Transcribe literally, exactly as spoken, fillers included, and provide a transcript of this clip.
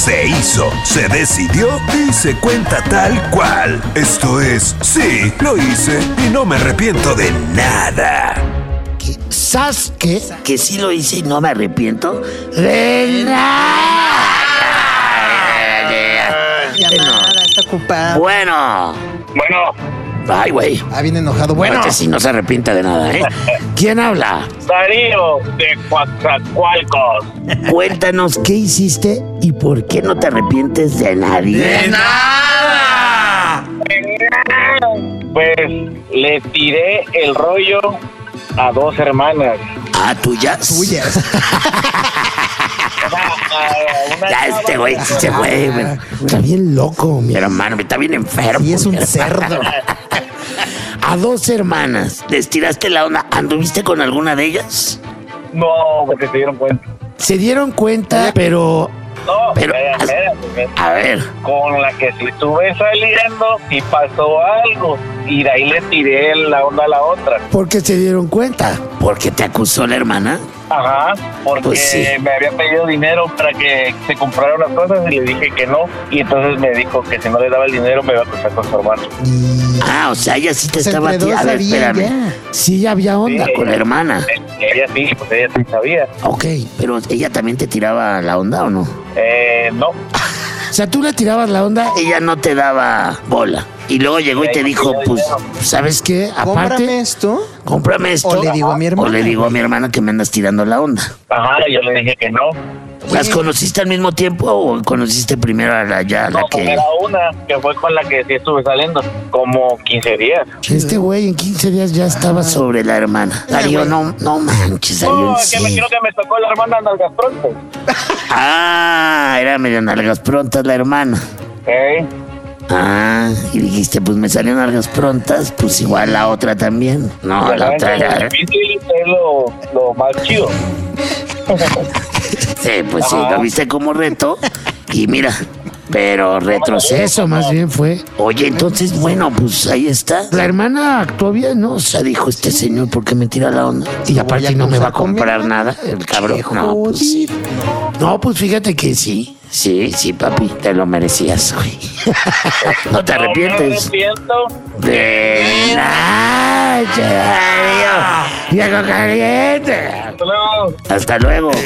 se hizo, se decidió y se cuenta tal cual. Esto es, sí, lo hice y no me arrepiento de nada. ¿Sabes qué? Que sí lo hice y no me arrepiento. ¡De nada! Llamada, está ocupada. Bueno. Bueno, Ay, güey. Ah, bien enojado. Bueno, Este sí no se arrepiente de nada, ¿eh? ¿Quién habla? Darío de Coatzacoalcos. Cuéntanos qué hiciste y por qué no te arrepientes de nadie. ¡De nada! Pues le tiré el rollo a dos hermanas. ¿Ah, tuyas? tuyas. Una Ya chava- este güey, este güey, güey. Está bien loco, Mi mi hermano, está bien enfermo. Y es un mi hermano. cerdo. A dos hermanas, ¿les tiraste la onda? ¿Anduviste con alguna de ellas? No, porque se dieron cuenta. Se dieron cuenta, pero... No, Pero- espérate, espérate. A ver, Con la que sí estuve saliendo y pasó algo. Y de ahí le tiré la onda a la otra. ¿Por qué se dieron cuenta? ¿por qué te acusó la hermana? Ajá, porque Pues sí. me había pedido dinero para que se comprara unas cosas y le dije que no. Y entonces me dijo que si no le daba el dinero me iba a acusar con su hermano. Y Ah, o sea, ella sí te pues, estaba... entre ti- dos A ver, sabían espérame. ya. Sí, ya había onda. Sí. Con la hermana. Ella sí, pues ella sí sabía. Ok, pero ¿ella también te tiraba la onda o no? Eh, no. O sea, tú le tirabas la onda. Ella no te daba bola. Y luego llegó y te dijo, pues, ¿Sabes qué? Cómprame Aparte, esto. cómprame esto. O le digo a mi hermana. O le digo a mi hermana que me andas tirando la onda. Ajá, yo le dije que no. ¿Las conociste al mismo tiempo o conociste primero a la, ya, a la No, que... era una que fue con la que sí estuve saliendo. Como quince días. este güey en quince días ya estaba sobre... Sobre la hermana. Darío, no, no manches, Darío, No, en que me serio. creo que me tocó la hermana Nalgas Pronto. Ah, era medio nalgas prontas la hermana. ¿Eh? Ah, y dijiste, pues me salieron nalgas prontas, pues igual la otra también. No, Ya la saben otra que lo era... difícil es lo, lo más chido. Sí, pues sí, Ajá. lo viste como reto. Y mira, pero retroceso. Eso más bien fue. Oye, entonces, bueno, pues ahí está. La hermana actuó bien, ¿no? O sea, dijo este señor, ¿por qué me tira la onda? Y aparte voy a no me va a acusar con mi comprar hermana. nada, el cabrón. No, pues sí. No, pues fíjate que sí. Sí, sí, papi, te lo merecías, güey. No te No me arrepientes. arrepiento. De nada, Darío. Viejo caliente. Hasta luego. Hasta luego.